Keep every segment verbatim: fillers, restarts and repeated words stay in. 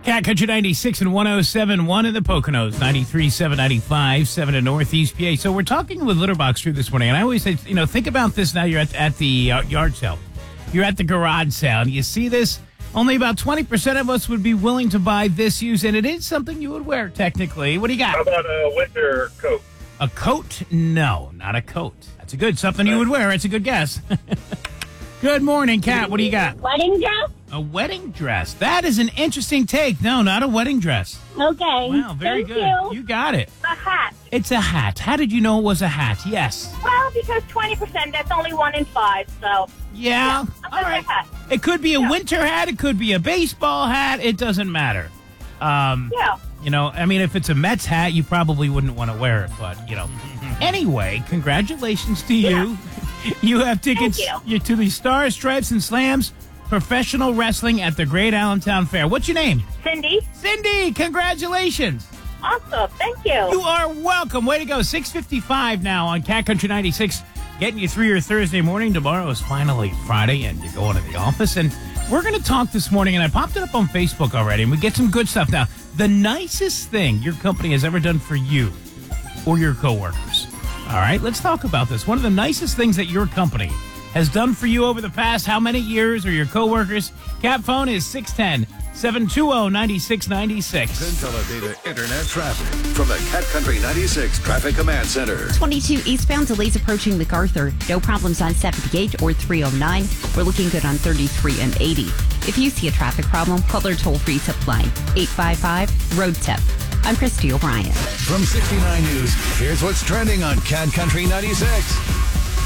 Cat Country ninety-six and one oh seven point one in the Poconos, ninety-three point seven, ninety-five point seven in Northeast P A. So we're talking with Litterbox Crew this morning, and I always say, you know, think about this now. You're at, at the uh, yard sale. You're at the garage sale, and you see this. Only about twenty percent of us would be willing to buy this use, and it is something you would wear, technically. What do you got? How about a winter coat? A coat? No, not a coat. That's a good, something you would wear. It's a good guess. Good morning, Kat. What do you got? Wedding dress? A wedding dress. That is an interesting take. No, not a wedding dress. Okay. Wow, very Thank good. You. You got it. A hat. It's a hat. How did you know it was a hat? Yes. Well, because twenty percent, that's only one in five, so. Yeah. yeah All right. Hat. It could be a yeah. winter hat. It could be a baseball hat. It doesn't matter. Um, yeah. You know, I mean, if it's a Mets hat, you probably wouldn't want to wear it, but, you know. Anyway, congratulations to you. Yeah. You have tickets Thank you. to the Stars, Stripes, and Slams Professional Wrestling at the Great Allentown Fair. What's your name? Cindy. Cindy, congratulations. Awesome. Thank you. You are welcome. Way to go. six fifty-five now on Cat Country ninety-six, getting you through your Thursday morning. Tomorrow is finally Friday, and you're going to the office. And we're going to talk this morning, and I popped it up on Facebook already, and we get some good stuff now. The nicest thing your company has ever done for you or your coworkers. All right, let's talk about this. One of the nicest things that your company has done for you over the past how many years, or your coworkers? Cat phone is six one zero, seven two zero, nine six nine six. Consolidated Internet traffic from the Cat Country ninety-six Traffic Command Center. twenty-two eastbound, delays approaching MacArthur. No problems on seventy-eight or three oh nine. We're looking good on thirty-three and eighty. If you see a traffic problem, call our toll-free tip line, eight five five, road tip. I'm Christy O'Brien. From sixty-nine News, here's what's trending on Cat Country ninety-six.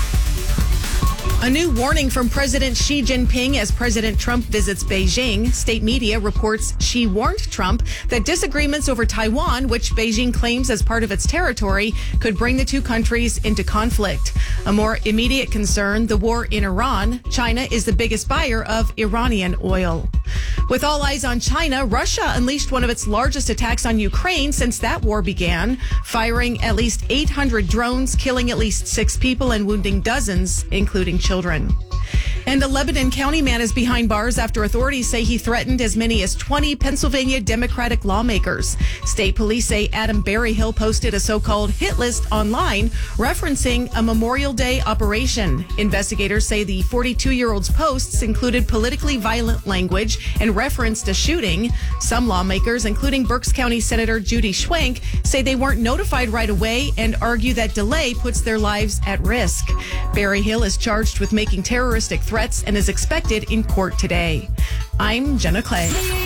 A new warning from President Xi Jinping as President Trump visits Beijing. State media reports Xi warned Trump that disagreements over Taiwan, which Beijing claims as part of its territory, could bring the two countries into conflict. A more immediate concern, the war in Iran. China is the biggest buyer of Iranian oil. With all eyes on China, Russia unleashed one of its largest attacks on Ukraine since that war began, firing at least eight hundred drones, killing at least six people and wounding dozens, including children. And a Lebanon County man is behind bars after authorities say he threatened as many as twenty Pennsylvania Democratic lawmakers. State police say Adam Berryhill posted a so-called hit list online referencing a Memorial Day operation. Investigators say the forty-two-year-old's posts included politically violent language and referenced a shooting. Some lawmakers, including Berks County Senator Judy Schwenk, say they weren't notified right away and argue that delay puts their lives at risk. Berryhill is charged with making terroristic threats and is expected in court today. I'm Jenna Clay.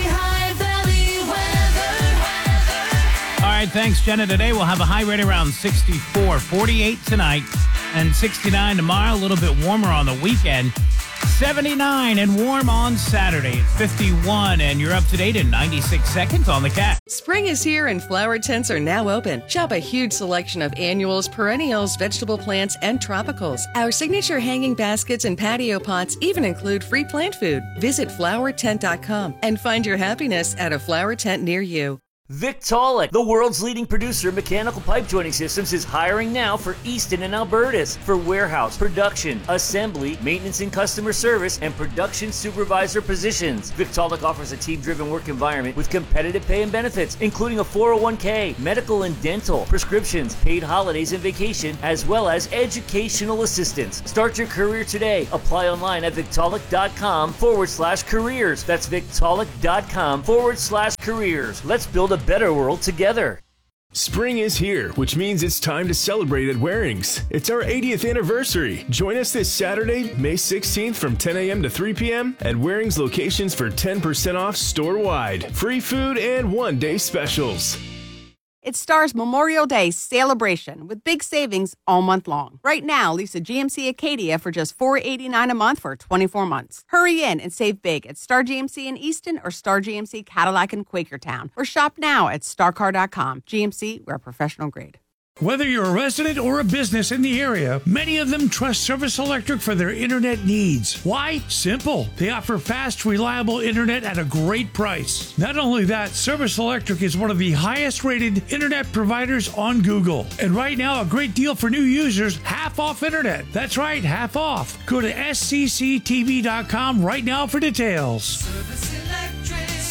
All right, thanks, Jenna. Today we'll have a high rate around sixty-four, forty-eight tonight, and sixty-nine tomorrow. A little bit warmer on the weekend. seventy-nine and warm on Saturday. It's fifty-one, and you're up to date in ninety-six seconds on the Cat. Spring is here and flower tents are now open. Shop a huge selection of annuals, perennials, vegetable plants, and tropicals. Our signature hanging baskets and patio pots even include free plant food. Visit flower tent dot com and find your happiness at a flower tent near you. Victaulic, the world's leading producer of mechanical pipe joining systems, is hiring now for Easton and Albertus for warehouse, production, assembly, maintenance and customer service, and production supervisor positions. Victaulic offers a team-driven work environment with competitive pay and benefits, including a four oh one k, medical and dental, prescriptions, paid holidays and vacation, as well as educational assistance. Start your career today. Apply online at Victaulic.com forward slash careers. That's Victaulic.com forward slash careers. Let's build a better world together. Spring is here, which means it's time to celebrate at Waring's. It's our eightieth anniversary. Join us this Saturday, May sixteenth from ten a.m. to three p.m. at Waring's locations for ten percent off store-wide. Free food and one-day specials. It's Star's Memorial Day celebration with big savings all month long. Right now, lease a G M C Acadia for just four hundred eighty-nine dollars a month for twenty-four months. Hurry in and save big at Star G M C in Easton or Star G M C Cadillac in Quakertown. Or shop now at star car dot com. G M C, we're professional grade. Whether you're a resident or a business in the area, many of them trust Service Electric for their internet needs. Why? Simple. They offer fast, reliable internet at a great price. Not only that, Service Electric is one of the highest rated internet providers on Google. And right now, a great deal for new users, half off internet. That's right, half off. Go to S C C T V dot com right now for details. Service Electric.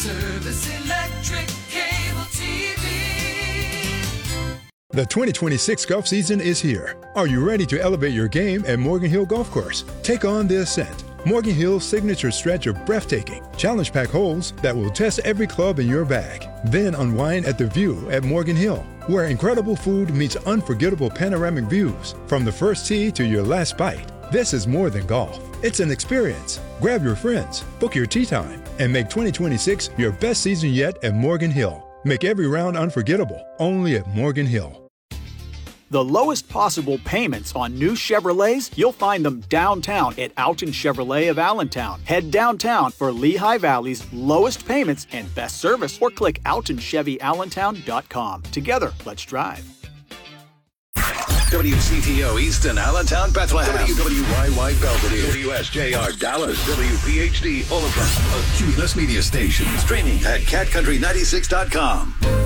Service Electric Cable T V. The twenty twenty-six golf season is here. Are you ready to elevate your game at Morgan Hill Golf Course? Take on the ascent. Morgan Hill's signature stretch of breathtaking, challenge pack holes that will test every club in your bag. Then unwind at the View at Morgan Hill, where incredible food meets unforgettable panoramic views from the first tee to your last bite. This is more than golf. It's an experience. Grab your friends, book your tee time, and make twenty twenty-six your best season yet at Morgan Hill. Make every round unforgettable, only at Morgan Hill. The lowest possible payments on new Chevrolets, you'll find them downtown at Alton Chevrolet of Allentown. Head downtown for Lehigh Valley's lowest payments and best service, or click alton chevy allentown dot com. Together, let's drive. W C T O Easton, Allentown, Bethlehem. W W Y Y Belvedere. W S J R Dallas. W P H D Oliver. A Cumulus Media Station. Streaming at cat country ninety-six dot com.